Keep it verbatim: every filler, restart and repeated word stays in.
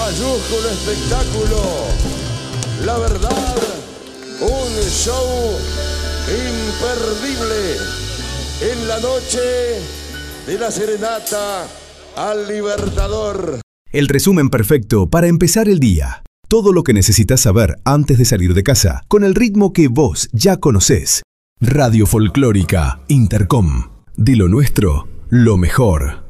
mayúsculo espectáculo. La verdad, un show imperdible en la noche de la serenata al Libertador. El resumen perfecto para empezar el día. Todo lo que necesitas saber antes de salir de casa, con el ritmo que vos ya conocés. Radio Folclórica Intercom. De lo nuestro, lo mejor.